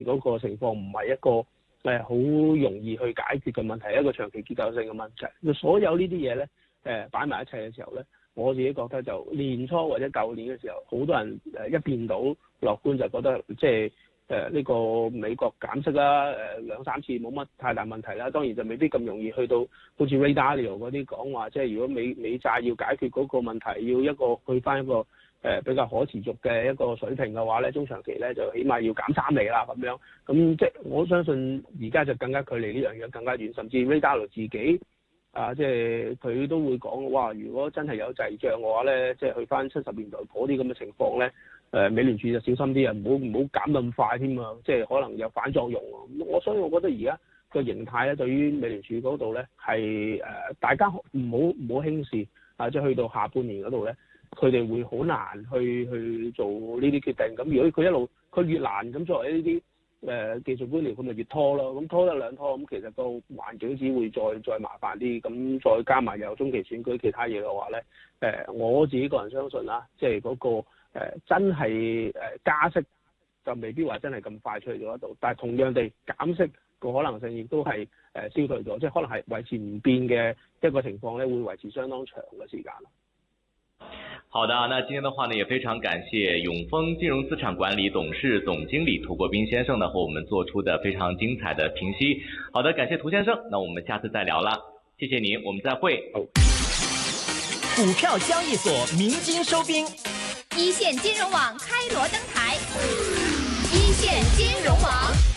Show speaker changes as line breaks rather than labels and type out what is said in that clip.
嗰個情況唔係一個好容易去解決嘅問題，一個長期結構性嘅問題。所有呢啲嘢咧擺埋一齊嘅時候咧，我自己覺得就年初或者舊年嘅時候，好多人一變到樂觀就覺得即係呢個美國減息啦，2、3次冇乜太大問題啦。當然就未必咁容易去到好似 Ray Dalio 嗰啲講話，即係如果美債要解決嗰個問題，要一個去翻一個比較可持續嘅一個水平嘅話咧，中長期咧就起碼要減3厘啦咁樣。咁即係我相信而家就更加距離呢樣嘢更加遠，甚至 Ray Dalio 自己即係佢都會講，哇！如果真係有滯脹嘅話咧，即係去翻70年代嗰啲咁嘅情況咧，美聯儲就小心啲啊，唔好減咁快添啊，即係可能有反作用。所以我覺得而家個形態咧，對於美聯儲嗰度咧係大家唔好輕視啊，即係去到下半年嗰度咧，佢哋會好難去做呢啲決定。咁如果佢越難咁作為呢啲技術官僚，佢咪越拖咯。咁拖得兩拖，咁其實個環境只會再麻煩啲。咁再加埋有中期選舉其他嘢嘅話咧，我自己個人相信啦，即係嗰個真係加息就未必話真係咁快出嚟做得到。但係同樣地減息個可能性亦都係消退咗，即係可能係維持唔變嘅一個情況咧，會維持相當長嘅時間。
好的，那今天的話呢，也非常感謝永豐金融資產管理董事總經理涂國彬先生呢，和我們做出的非常精彩的評析。好的，感謝涂先生，那我們下次再聊啦，謝謝您，我們再會。
股票交易所鳴金收兵，
一線金融網開鑼登台，一線金融網。